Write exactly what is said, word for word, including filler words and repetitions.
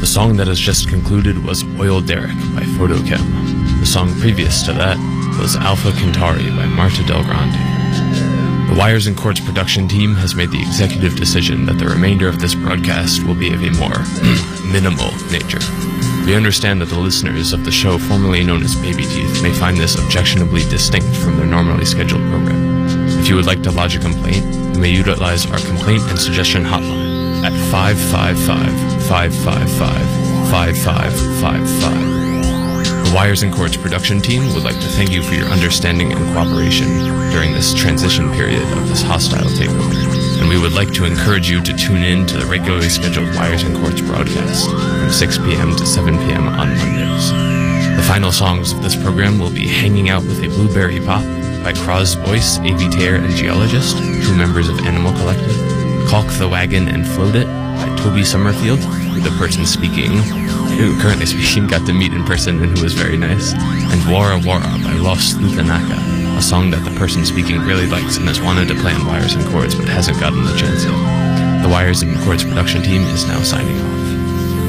The song that has just concluded was Oil Derrick by Photochem. The song previous to that was Alpha Centauri by Marta Del Grande. The Wires and Chords production team has made the executive decision that the remainder of this broadcast will be of a more minimal nature. We understand that the listeners of the show formerly known as Baby Teeth may find this objectionably distinct from their normally scheduled program. If you would like to lodge a complaint, you may utilize our complaint and suggestion hotline at five five five, five five five, five five five five. The Wires and Chords production team would like to thank you for your understanding and cooperation during this transition period of this hostile takeover, and we would like to encourage you to tune in to the regularly scheduled Wires and Chords broadcast from six p.m. to seven p.m. on Mondays. The final songs of this program will be Hanging Out with a Blueberry Pop by Croz Boyce, Aviator and Geologist, two members of Animal Collective, Caulk the Wagon and Float It by Toby Summerfield, who the person speaking, who currently speaking, got to meet in person and who was very nice, and Wara Wara by Los Lutanaka, a song that the person speaking really likes and has wanted to play on Wires and Chords but hasn't gotten the chance yet. The Wires and Chords production team is now signing off.